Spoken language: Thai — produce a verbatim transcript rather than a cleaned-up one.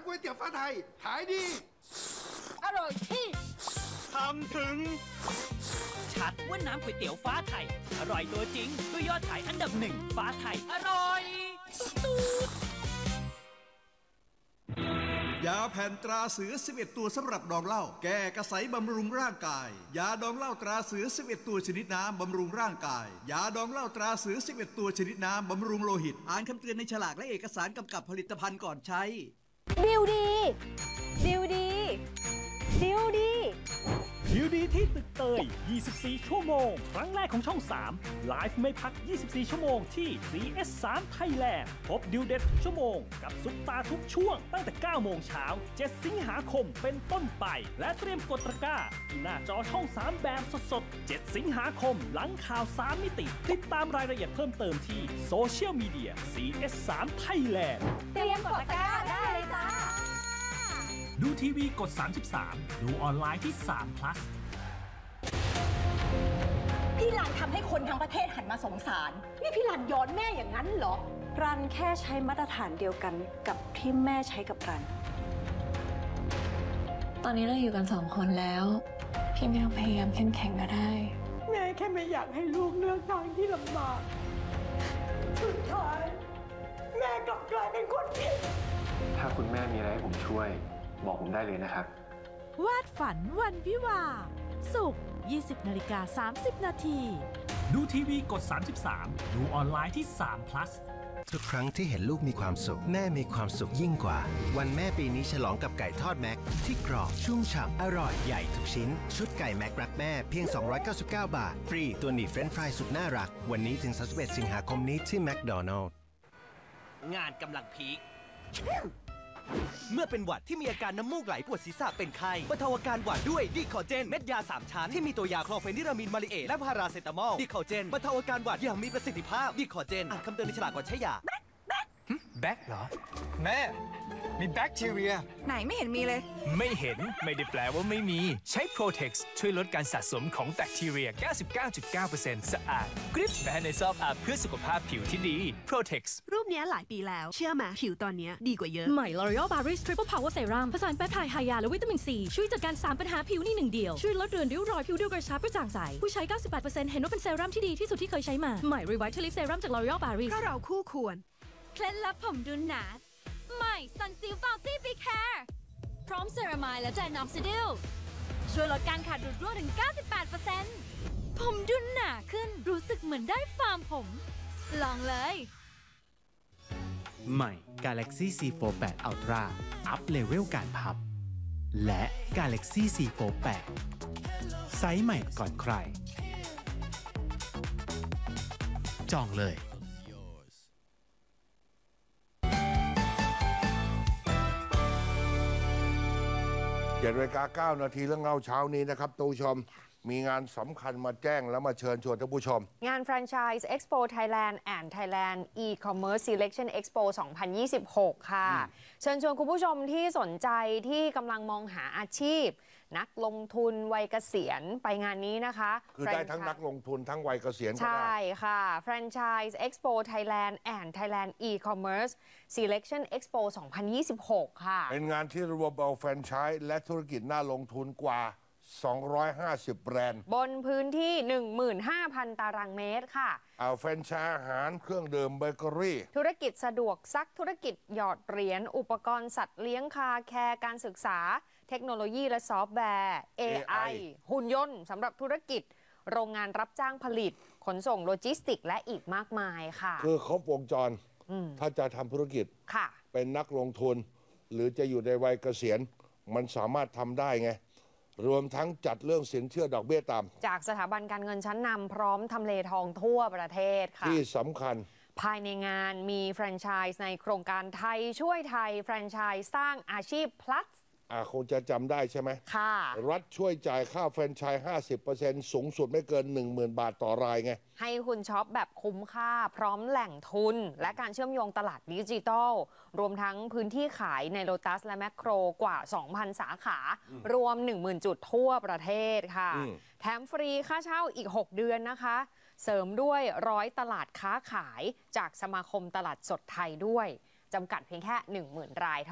ก๋วยเตี๋ยวฟ้าไทยขายดีอร่อยที่ทำถึงชัดว่าน้ำก๋วยเตี๋ยวฟ้าไทยอร่อยตัวจริงด้วยยอดขายอันดับหนึ่งฟ้าไทยอร่อยสุดยาแผ่นตราเสือสิบเอ็ดตัวสำหรับดองเหล้าแก้กระสายบำรุงร่างกายยาดองเหล้าตราเสือสิบเอ็ดตัวชนิดน้ำบำรุงร่างกายยาดองเหล้าตราเสือสิบเอ็ดตัวชนิดน้ำบำรุงโลหิตอ่านคำเตือนในฉลากและเอกสารกำกับผลิตภัณฑ์ก่อนใช้ดิวดีดิวดีดิวดีดิวดีที่ตึกเตยยี่สิบสี่ชั่วโมงครั้งแรกของช่องสามไลฟ์ไม่พักยี่สิบสี่ชั่วโมงที่ ซี เอส สาม Thailand พบดิวเด็ดทุกชั่วโมงกับซุปตาทุกช่วงตั้งแต่เก้าโมงเช้าเจ็ดสิงหาคมเป็นต้นไปและเตรียมกดตะกร้าที่หน้าจอช่องสามแบบสดๆเจ็ดสิงหาคมหลังข่าวสามมิติติดตามรายละเอียดเพิ่มเติมที่โซเชียลมีเดีย ซี เอส สาม Thailand เตรียมกดตะกร้าได้เลยจ้าดูทีวีกดสามสิบสามดูออนไลน์ที่สาม plus พี่รันทำให้คนทั้งประเทศหันมาสงสารนี่พี่รันย้อนแม่อย่างนั้นเหรอรันแค่ใช้มาตรฐานเดียวกันกับที่แม่ใช้กับรันตอนนี้เราอยู่กันสองคนแล้วพี่ไม่ต้องพยายามเข้มแข็งก็ได้แม่แค่ไม่อยากให้ลูกเลือกทางที่ลำบากสุดท้ายแม่กลับกลายเป็นคนผิดถ้าคุณแม่มีอะไรให้ผมช่วยบอกผมได้เลยนะครับวาดฝันวันวิวาศุกร์ ยี่สิบนาฬิกาสามสิบนาทีดูทีวีกดสามสิบสามดูออนไลน์ที่สาม plus ทุกครั้งที่เห็นลูกมีความสุขแม่มีความสุขยิ่งกว่าวันแม่ปีนี้ฉลองกับไก่ทอดแม็กที่กรอบชุ่มฉ่ำอร่อยใหญ่ทุกชิ้นชุดไก่แม็กรักแม่เพียงสองร้อยเก้าสิบเก้าบาทฟรีตัวหนีเฟรนช์ฟรายสุดน่ารักวันนี้ถึงสามสิบเอ็ดสิงหาคมนี้ที่แมคโดนัลด์งานกำลังพีคเมื่อเป็นหวัดที่มีอาการน้ำมูกไหลปวดศีรษะเป็นไข้บรรเทาอาการหวัดด้วยดีคอเจนเม็ดยาสามชั้นที่มีตัวยาคลอร์เฟนิรามีนมาริเอทและพาราเซตามอลดีคอเจนบรรเทาอาการหวัดอย่างมีประสิทธิภาพดีคอเจนอ่านคำเตือนในฉลากก่อนใช้ยาแบ็คเหรอแม่มีแบคทีเรียไหนไม่เห็นมีเลยไม่เห็นไม่ได้แปลว่าไม่มีใช้ Protex ช่วยลดการสะสมของแบคทีเรีย เก้าสิบเก้าจุดเก้าเปอร์เซ็นต์ สะอาดกริปแบนในซอฟต์อัพเพื่อสุขภาพผิวที่ดี Protex รูปนี้หลายปีแล้วเชื่อไหมผิวตอนนี้ดีกว่าเยอะใหม่ L'Oreal Paris Triple Power Serum ผสานแปปไทด์ไฮยาและวิตามินซีช่วยจัดการสามปัญหาผิวในหนึ่งเดียวช่วยลดเรือนริ้วรอยผิวดูกระชับกระจ่างใสผู้ใช้ เก้าสิบแปดเปอร์เซ็นต์ เห็นว่าเป็นเซรั่มที่ดีที่สุดที่เคยใช้มาใหม่ Revitalift Serum จาก L'Oreal Paris เพราะเราคู่ควรเคล็ดลับผมดูหนาใหม่ Sunsilk Bouncy Big Hair พร้อมเซรามายและไดนอมซิดิลช่วยลดการขาดรูดร่วงถึง เก้าสิบแปดเปอร์เซ็นต์ ผมดูหนาขึ้นรู้สึกเหมือนได้ฟาร์มผมลองเลยใหม่ Galaxy ซี โฟร์ แปด Ultra อัพเลเวลการพับและ Galaxy ซี โฟร์ แปด ไซส์ใหม่ก่อนใครจองเลยเจ็ดนาฬิกาเก้านาทีเรื่องเล่าเช้านี้นะครับท่านผู้ชมมีงานสำคัญมาแจ้งแล้วมาเชิญชวนท่านผู้ชมงาน Franchise Expo Thailand and Thailand E-commerce Selection Expo สองพันยี่สิบหก ค่ะเชิญชวนคุณผู้ชมที่สนใจที่กำลังมองหาอาชีพนักลงทุนวัยเกษียณไปงานนี้นะคะคือได้ทั้งนักลงทุนทั้งวัยเกษียณก็ได้ใช่ค่ะ Franchise Expo Thailand and Thailand E-commerce Selection Expo สองพันยี่สิบหก ค่ะเป็นงานที่รวมเอาแฟรนไชส์และธุรกิจน่าลงทุนกว่าสองร้อยห้าสิบแบรนด์บนพื้นที่ หนึ่งหมื่นห้าพัน ตารางเมตรค่ะเอาแฟรนไชส์อาหารเครื่องดื่มเบเกอรี่ธุรกิจสะดวกซักธุรกิจหยอดเหรียญอุปกรณ์สัตว์เลี้ยงคาแคร์การศึกษาเทคโนโลยีและซอฟต์แวร์ เอ ไอ หุ่นยนต์สำหรับธุรกิจโรงงานรับจ้างผลิตขนส่งโลจิสติกและอีกมากมายค่ะคือครบวงจรถ้าจะทำธุรกิจเป็นนักลงทุนหรือจะอยู่ในวัยเกษียณมันสามารถทำได้ไงรวมทั้งจัดเรื่องสินเชื่อดอกเบี้ยต่ำจากสถาบันการเงินชั้นนำพร้อมทำเลทองทั่วประเทศค่ะที่สำคัญภายในงานมีแฟรนไชส์ในโครงการไทยช่วยไทยแฟรนไชส์สร้างอาชีพ plus อ่าคงจะจำได้ใช่ไหมค่ะรัฐช่วยจ่ายค่าแฟรนไชส์ ห้าสิบเปอร์เซ็นต์ สูงสุดไม่เกิน หนึ่งหมื่น บาทต่อรายไงให้คุณช็อปแบบคุ้มค่าพร้อมแหล่งทุนและการเชื่อมโยงตลาดดิจิทัลรวมทั้งพื้นที่ขายในโลตัสและแมคโครกว่า สองพัน สาขารวม หนึ่งหมื่น จุดทั่วประเทศค่ะแถมฟรีค่าเช่าอีกหกเดือนนะคะเสริมด้วยร้อยตลาดค้าขายจากสมาคมตลาดสดไทยด้วยจำกัดเพียงแค่ หนึ่งหมื่น ราย